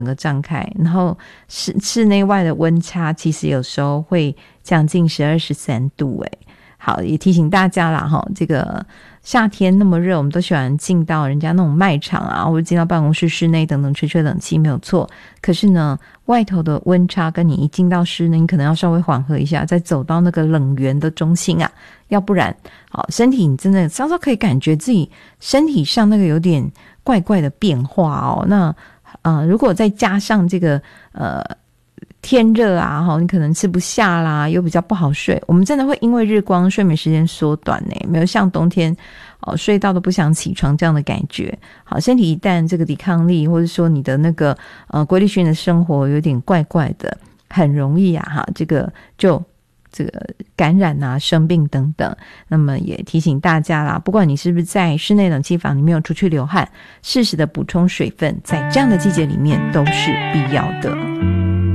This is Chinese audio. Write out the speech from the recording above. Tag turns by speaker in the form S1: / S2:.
S1: 个张开，然后室内外的温差其实有时候会将近12、13度好，也提醒大家啦这个夏天那么热，我们都喜欢进到人家那种卖场啊，或者进到办公室室内等等吹吹冷气没有错，可是呢外头的温差跟你一进到室内，你可能要稍微缓和一下，再走到那个冷源的中心啊，要不然好身体你真的稍稍可以感觉自己身体上那个有点怪怪的变化那如果再加上这个天热啊你可能吃不下啦，又比较不好睡，我们真的会因为日光睡眠时间缩短没有像冬天睡到都不想起床这样的感觉。好，身体一旦这个抵抗力或者说你的那个规律性的生活有点怪怪的，很容易这个感染啊生病等等。那么也提醒大家啦，不管你是不是在室内冷气房里面有出去流汗，适时的补充水分在这样的季节里面都是必要的。